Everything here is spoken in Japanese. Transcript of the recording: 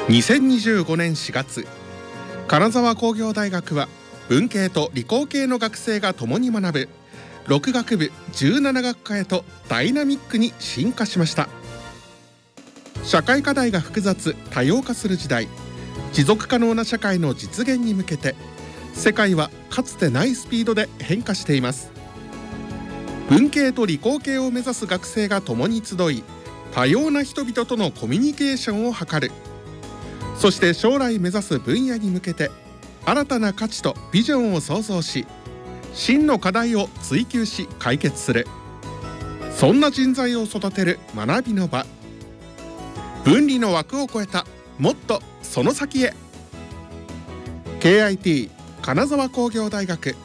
2025年4月、金沢工業大学は文系と理工系の学生が共に学ぶ6学部17学科へとダイナミックに進化しました。社会課題が複雑多様化する時代、持続可能な社会の実現に向けて世界はかつてないスピードで変化しています。文系と理工系を目指す学生が共に集い、多様な人々とのコミュニケーションを図る。そして将来目指す分野に向けて新たな価値とビジョンを創造し、真の課題を追求し解決する。そんな人材を育てる学びの場。分離の枠を超えたもっとその先へ。 KIT 金沢工業大学